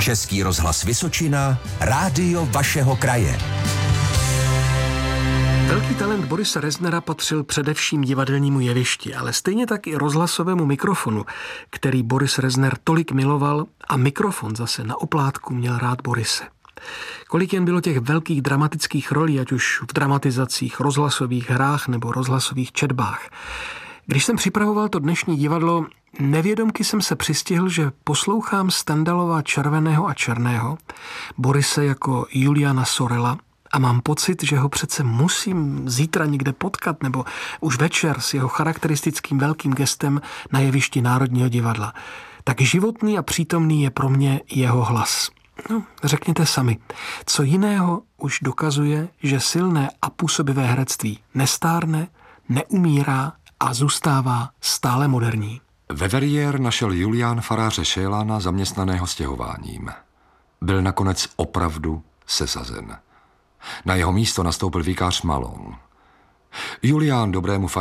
Český rozhlas Vysočina, rádio vašeho kraje. Velký talent Borise Reznera patřil především divadelnímu jevišti, ale stejně tak i rozhlasovému mikrofonu, který Boris Rezner tolik miloval, a mikrofon zase na oplátku měl rád Borise. Kolik jen bylo těch velkých dramatických rolí, ať už v dramatizacích, rozhlasových hrách nebo rozhlasových četbách. Když jsem připravoval to dnešní divadlo, nevědomky jsem se přistihl, že poslouchám Stendhalova Červeného a černého, Borise jako Juliana Sorela, a mám pocit, že ho přece musím zítra někde potkat nebo už večer s jeho charakteristickým velkým gestem na jevišti Národního divadla. Tak životný a přítomný je pro mě jeho hlas. No, řekněte sami, co jiného už dokazuje, že silné a působivé herectví nestárne, neumírá a zůstává stále moderní. Ve Verrières našel Julián faráře Šélana zaměstnaného stěhováním. Byl nakonec opravdu sesazen. Na jeho místo nastoupil vikář Malon. Julián dobrému